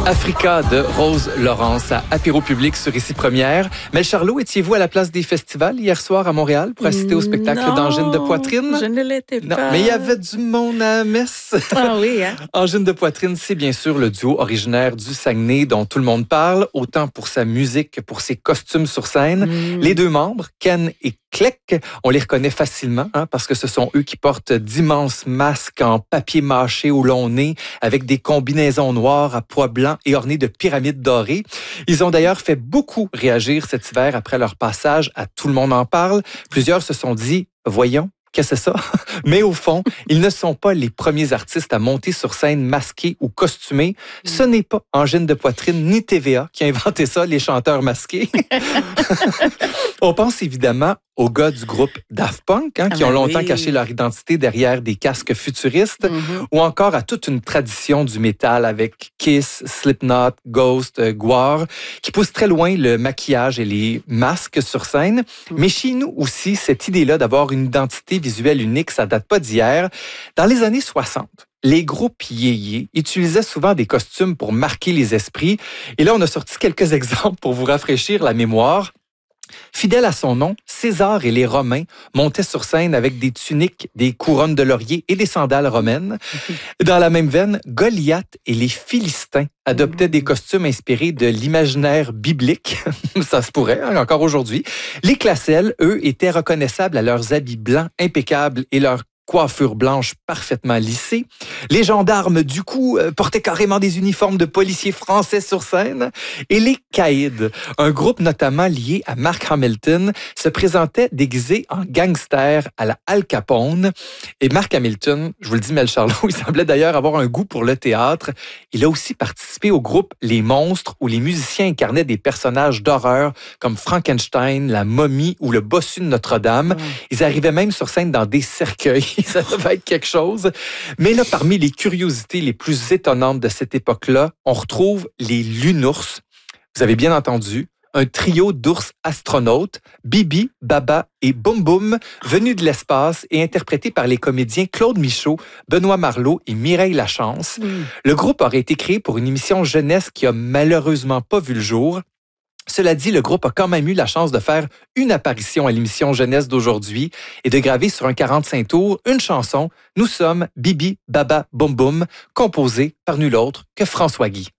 Africa de Rose Laurence à Apéro Public sur Ici Première. Mel Charlot, étiez-vous à la place des festivals hier soir à Montréal pour assister au spectacle d'Angine de poitrine? Je ne l'étais pas. Non, mais il y avait du monde à la messe. Ah oui, hein? Angine de poitrine, c'est bien sûr le duo originaire du Saguenay dont tout le monde parle, autant pour sa musique que pour ses costumes sur scène. Les deux membres, Ken et Clec, on les reconnaît facilement parce que ce sont eux qui portent d'immenses masques en papier mâché au long nez avec des combinaisons noires à pois blancs et ornées de pyramides dorées. Ils ont d'ailleurs fait beaucoup réagir cet hiver après leur passage à Tout le monde en parle. Plusieurs se sont dit, voyons, qu'est-ce que c'est ça? Mais au fond, ils ne sont pas les premiers artistes à monter sur scène masqués ou costumés. Ce n'est pas Angine de poitrine ni TVA qui a inventé ça, les chanteurs masqués. On pense évidemment aux gars du groupe Daft Punk, qui ont longtemps caché leur identité derrière des casques futuristes, ou encore à toute une tradition du métal avec Kiss, Slipknot, Ghost, Gwar, qui pousse très loin le maquillage et les masques sur scène. Mais chez nous aussi, cette idée-là d'avoir une identité visuelle unique, ça date pas d'hier. Dans les années 60, les groupes yéyés utilisaient souvent des costumes pour marquer les esprits. Et là, on a sorti quelques exemples pour vous rafraîchir la mémoire. Fidèle à son nom, César et les Romains montaient sur scène avec des tuniques, des couronnes de laurier et des sandales romaines. Dans la même veine, Goliath et les Philistins adoptaient des costumes inspirés de l'imaginaire biblique. Ça se pourrait, encore aujourd'hui. Les Classel, eux, étaient reconnaissables à leurs habits blancs impeccables et leurs coiffure blanche parfaitement lissée. Les gendarmes, du coup, portaient carrément des uniformes de policiers français sur scène. Et les Caïds, un groupe notamment lié à Mark Hamilton, se présentaient déguisés en gangsters à la Al Capone. Et Mark Hamilton, je vous le dis, Mel Charlot, il semblait d'ailleurs avoir un goût pour le théâtre. Il a aussi participé au groupe Les Monstres, où les musiciens incarnaient des personnages d'horreur comme Frankenstein, la momie ou le bossu de Notre-Dame. Ils arrivaient même sur scène dans des cercueils. Ça devait être quelque chose. Mais là, parmi les curiosités les plus étonnantes de cette époque-là, on retrouve les Lunours. Vous avez bien entendu, un trio d'ours astronautes, Bibi, Baba et Boum Boum, venus de l'espace et interprétés par les comédiens Claude Michaud, Benoît Marleau et Mireille Lachance. Le groupe aurait été créé pour une émission jeunesse qui a malheureusement pas vu le jour. Cela dit, le groupe a quand même eu la chance de faire une apparition à l'émission Jeunesse d'aujourd'hui et de graver sur un 45 tours une chanson « Nous sommes Bibi, Baba, Boum Boum » composée par nul autre que François Guy.